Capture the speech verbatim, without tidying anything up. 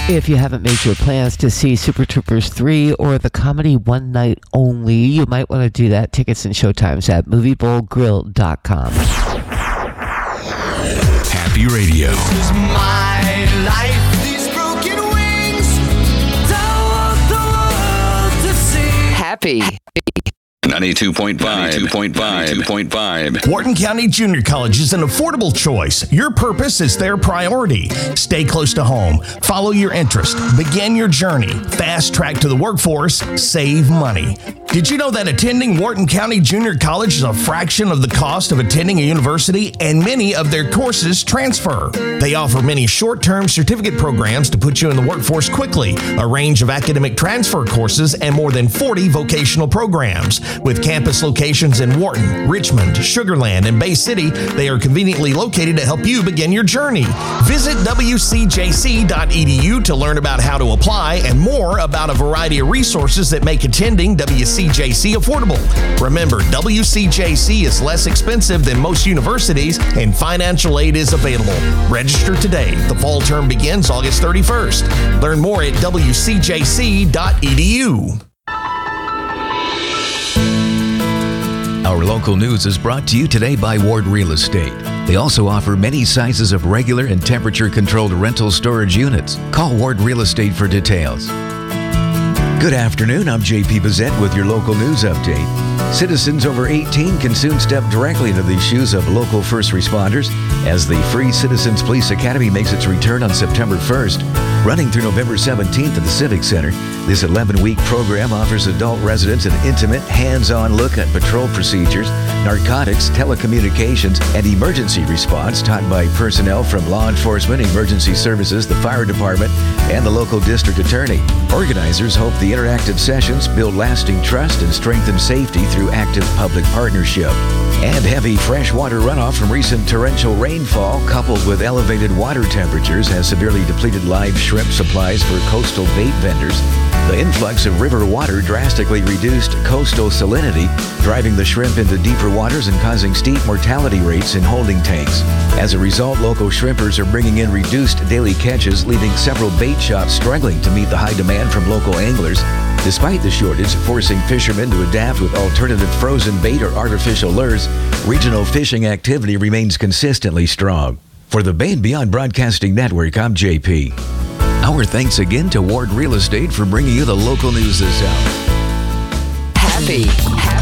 If you haven't made your plans to see Super Troopers three or the comedy One Night Only, you might want to do that. Tickets and showtimes at movie bowl grill dot com. Happy Radio. This is my life. These broken wings. Don't want the world to see. Happy. ninety-two point five. ninety-two point five. ninety-two point five. Wharton County Junior College is an affordable choice. Your purpose is their priority. Stay close to home. Follow your interest. Begin your journey. Fast track to the workforce. Save money. Did you know that attending Wharton County Junior College is a fraction of the cost of attending a university, and many of their courses transfer? They offer many short-term certificate programs to put you in the workforce quickly, a range of academic transfer courses, and more than forty vocational programs. With campus locations in Wharton, Richmond, Sugar Land, and Bay City, they are conveniently located to help you begin your journey. Visit w c j c dot e d u to learn about how to apply and more about a variety of resources that make attending W C J C affordable. Remember, W C J C is less expensive than most universities, and financial aid is available. Register today. The fall term begins August thirty-first. Learn more at w c j c dot e d u. Our local news is brought to you today by Ward Real Estate. They also offer many sizes of regular and temperature-controlled rental storage units. Call Ward Real Estate for details. Good afternoon, I'm J P Bazette with your local news update. Citizens over eighteen can soon step directly into the shoes of local first responders as the Free Citizens Police Academy makes its return on September first. Running through November seventeenth at the Civic Center, this eleven-week program offers adult residents an intimate, hands-on look at patrol procedures, narcotics, telecommunications, and emergency response taught by personnel from law enforcement, emergency services, the fire department, and the local district attorney. Organizers hope the interactive sessions build lasting trust and strengthen safety through active public partnership. And heavy freshwater runoff from recent torrential rainfall, coupled with elevated water temperatures, has severely depleted live shrimp supplies for coastal bait vendors. The influx of river water drastically reduced coastal salinity, driving the shrimp into deeper waters and causing steep mortality rates in holding tanks. As a result, local shrimpers are bringing in reduced daily catches, leaving several bait shops struggling to meet the high demand from local anglers. Despite the shortage forcing fishermen to adapt with alternative frozen bait or artificial lures, regional fishing activity remains consistently strong. For the Bay and Beyond Broadcasting Network, I'm J P. Our thanks again to Ward Real Estate for bringing you the local news this hour. Happy. Happy.